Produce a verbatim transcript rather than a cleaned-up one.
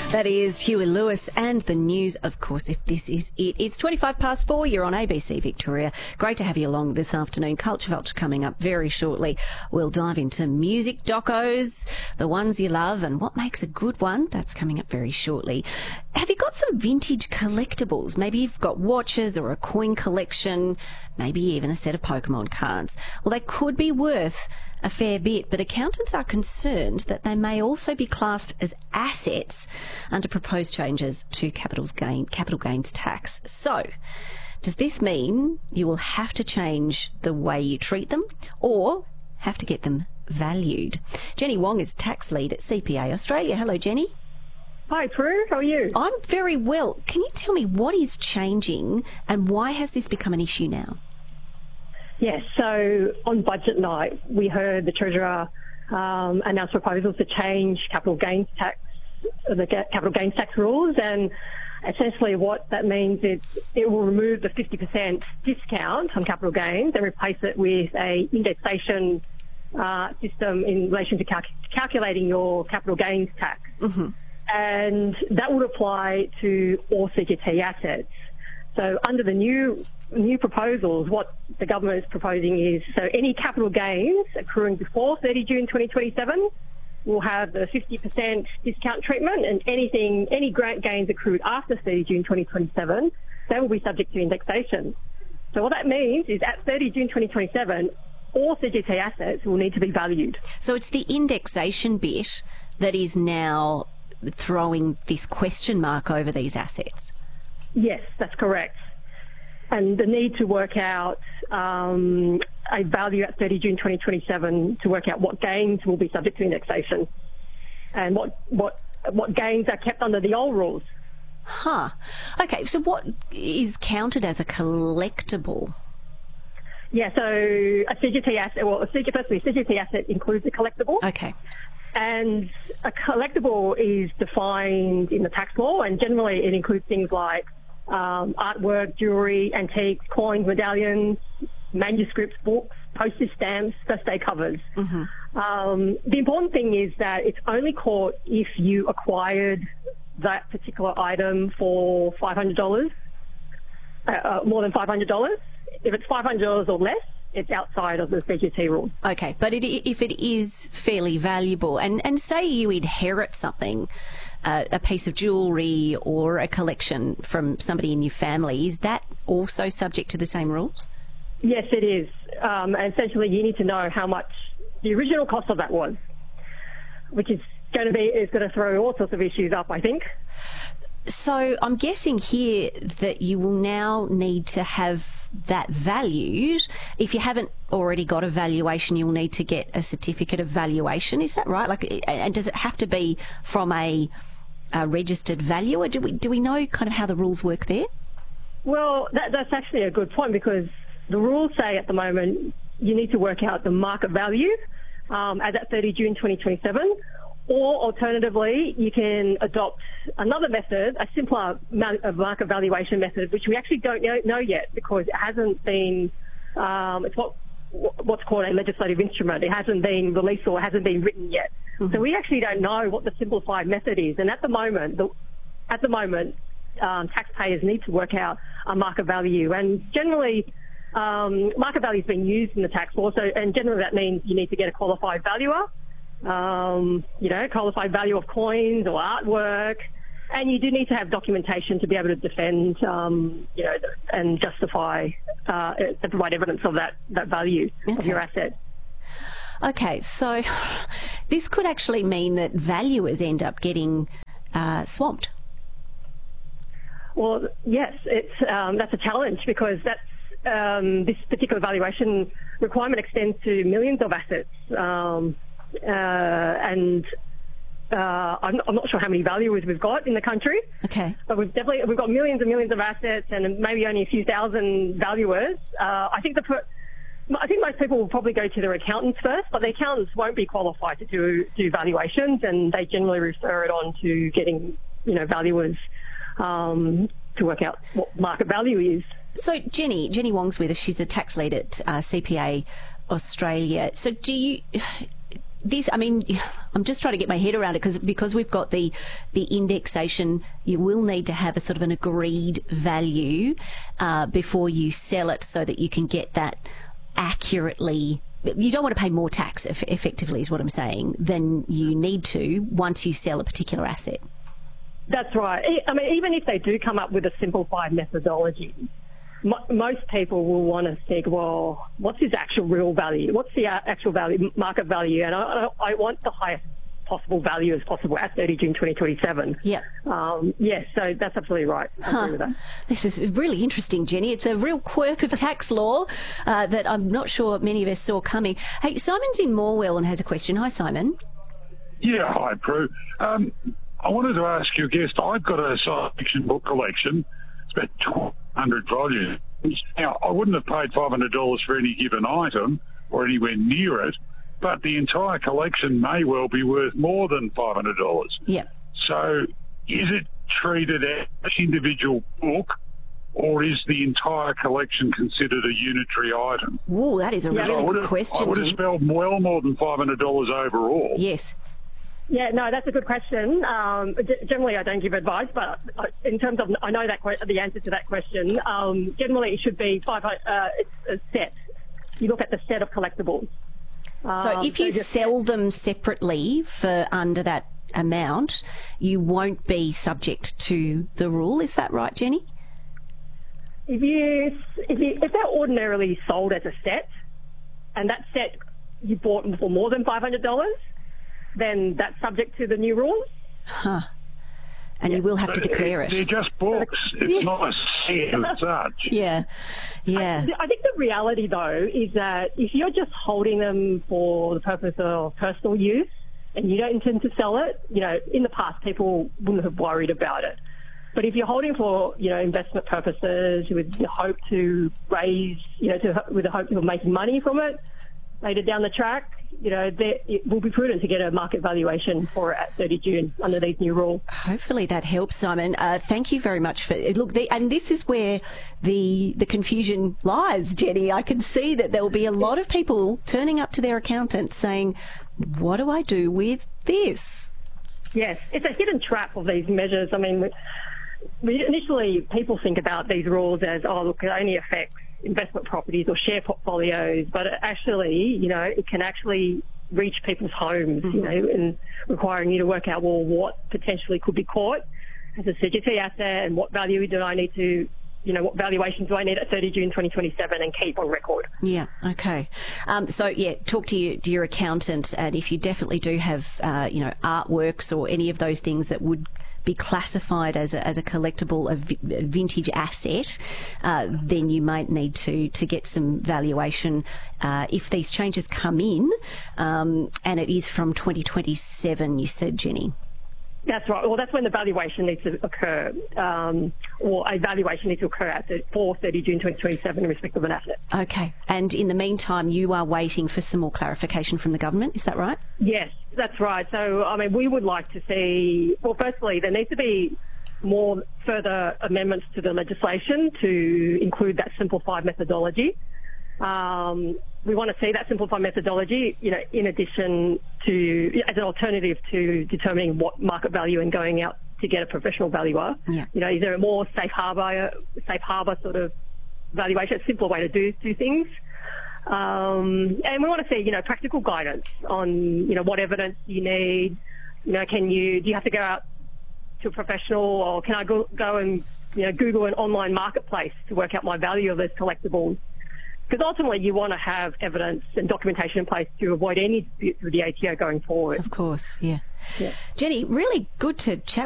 That is Huey Lewis and the news, of course, if this is it. It's twenty-five past four. You're on A B C Victoria. Great to have you along this afternoon. Culture Vulture coming up very shortly. We'll dive into music docos, the ones you love, and what makes a good one. That's coming up very shortly. Have you got some vintage collectibles? Maybe you've got watches or a coin collection, maybe even a set of Pokemon cards. Well, they could be worth a fair bit, but accountants are concerned that they may also be classed as assets under proposed changes to capital's gain, capital gains tax. So, does this mean you will have to change the way you treat them or have to get them valued? Jenny Wong is tax lead at C P A Australia. Hello, Jenny. Hi, Prue. How are you? I'm very well. Can you tell me what is changing and why has this become an issue now? Yes, so on budget night, we heard the Treasurer um, announce proposals to change capital gains tax, the capital gains tax rules, and essentially what that means is it will remove the fifty percent discount on capital gains and replace it with a indexation uh, system in relation to cal- calculating your capital gains tax. Mm-hmm. And that would apply to all C G T assets. So under the new new proposals, what the government is proposing is, so any capital gains accruing before thirty June twenty twenty-seven will have the fifty percent discount treatment, and anything, any grant gains accrued after thirty June twenty twenty-seven, they will be subject to indexation. So what that means is at thirty June twenty twenty-seven, all C G T assets will need to be valued. So it's the indexation bit that is now throwing this question mark over these assets. Yes, that's correct. And the need to work out um, a value at thirty June twenty twenty-seven to work out what gains will be subject to indexation and what, what, what gains are kept under the old rules. Huh. Okay, so what is counted as a collectible? Yeah, so a C G T asset, well, a C G, firstly, a C G T asset includes a collectible. Okay. And a collectible is defined in the tax law, and generally it includes things like um, artwork, jewellery, antiques, coins, medallions, manuscripts, books, postage stamps, first day covers. Mm-hmm. Um, the important thing is that it's only caught if you acquired that particular item for five hundred dollars, uh, uh, more than five hundred dollars. If it's five hundred dollars or less, it's outside of the C G T rules. Okay, but it, if it is fairly valuable, and, and say you inherit something, uh, a piece of jewellery or a collection from somebody in your family, is that also subject to the same rules? Yes, it is. Um, and essentially, you need to know how much the original cost of that was, which is going to be is going to throw all sorts of issues up, I think. So I'm guessing here that you will now need to have that valued. If you haven't already got a valuation, you'll need to get a certificate of valuation. Is that right? Like, and does it have to be from a, a registered valuer? Do we do we know kind of how the rules work there? Well, that, that's actually a good point, because the rules say at the moment you need to work out the market value um, as at thirty June twenty twenty-seven. Or alternatively, you can adopt another method, a simpler market valuation method, which we actually don't know, know yet, because it hasn't been, um, it's what what's called a legislative instrument. It hasn't been released or hasn't been written yet. Mm-hmm. So we actually don't know what the simplified method is. And at the moment, the, at the moment, um, taxpayers need to work out a market value. And generally, um, market value has been used in the tax law. So, and generally that means you need to get a qualified valuer. Um, you know, qualified value of coins or artwork, and you do need to have documentation to be able to defend, um, you know, and justify uh, and provide evidence of that, that value okay. of your asset. Okay, so this could actually mean that valuers end up getting uh, swamped. Well, yes, it's um, that's a challenge, because that's um, this particular valuation requirement extends to millions of assets. Um, Uh, and uh, I'm, I'm not sure how many valuers we've got in the country. Okay. But we've definitely we've got millions and millions of assets, and maybe only a few thousand valuers. Uh, I think the I think most people will probably go to their accountants first, but the accountants won't be qualified to do do valuations, and they generally refer it on to getting you know valuers um, to work out what market value is. So Jenny Jenny Wong's with us. She's a tax lead at uh, C P A Australia. So do you? this, I mean, I'm just trying to get my head around it because because we've got the the indexation. You will need to have a sort of an agreed value uh, before you sell it, so that you can get that accurately. You don't want to pay more tax, if, effectively, is what I'm saying, than you need to once you sell a particular asset. That's right. I mean, even if they do come up with a simplified methodology, m- most people will want to think, well, what's his actual real value? What's the uh, actual value, market value? And I, I want the highest possible value as possible at thirty June twenty twenty-seven. Yeah. Um, yes, so that's absolutely right. I huh. agree with that. This is really interesting, Jenny. It's a real quirk of tax law uh, that I'm not sure many of us saw coming. Hey, Simon's in Morwell and has a question. Hi, Simon. Yeah, hi, Prue. Um, I wanted to ask your guest, I've got a science fiction book collection. It's about twelve hundred volumes. Now, I wouldn't have paid five hundred dollars for any given item or anywhere near it, but the entire collection may well be worth more than five hundred dollars. Yeah. So is it treated as an individual book, or is the entire collection considered a unitary item? Ooh, that is a Yeah, really good have, question. I would have Jim. spelled well more than five hundred dollars overall. Yes. Yeah, no, that's a good question. Um, g- generally, I don't give advice, but in terms of, I know that que- the answer to that question. Um, generally, it should be five. Uh, it's a set. You look at the set of collectibles. So Um, if you so just- sell them separately for under that amount, you won't be subject to the rule. Is that right, Jenny? If you, if you, if they're ordinarily sold as a set, and that set you bought for more than five hundred dollars, then that's subject to the new rules. Huh. And you will have to declare it. They're just books. It's not a set as such. Yeah. Yeah. I think the reality, though, is that if you're just holding them for the purpose of personal use and you don't intend to sell it, you know, in the past people wouldn't have worried about it. But if you're holding for, you know, investment purposes with the hope to raise, you know, to, with the hope of making money from it later down the track, you know, there, it will be prudent to get a market valuation for it at thirty June under these new rules. Hopefully that helps, Simon. Uh, thank you very much for look. The, and this is where the the confusion lies, Jenny. I can see that there will be a lot of people turning up to their accountants saying, "What do I do with this?" Yes, it's a hidden trap of these measures. I mean, we, we initially people think about these rules as, oh, look, it only affects investment properties or share portfolios, but it actually, you know, it can actually reach people's homes, mm-hmm. you know, and requiring you to work out, well, what potentially could be caught as a C G T asset and what value do I need to, you know, what valuation do I need at thirty June twenty twenty-seven and keep on record. Yeah, okay. Um, so, yeah, talk to, you, to your accountant, and if you definitely do have, uh, you know, artworks or any of those things that would be classified as a, as a collectible, a, vi- a vintage asset, uh, then you might need to to get some valuation uh, if these changes come in, um, and it is from twenty twenty-seven, you said, Jenny. That's right. Well, that's when the valuation needs to occur, um, or a valuation needs to occur at the, for thirty June twenty twenty-seven in respect of an asset. Okay. And in the meantime, you are waiting for some more clarification from the government. Is that right? Yes, that's right. So, I mean, we would like to see, well, firstly, there needs to be more further amendments to the legislation to include that simplified methodology. Um, we want to see that simplified methodology, you know, in addition to, as an alternative to determining what market value and going out to get a professional valuer. Yeah. You know, is there a more safe harbour, safe harbour sort of valuation, a simpler way to do, do things? Um, and we want to see, you know, practical guidance on, you know, what evidence you need. You know, can you, do you have to go out to a professional, or can I go, go and, you know, Google an online marketplace to work out my value of those collectibles? Because ultimately you want to have evidence and documentation in place to avoid any disputes with the A T O going forward. Of course, yeah. Yeah. Jenny, really good to chat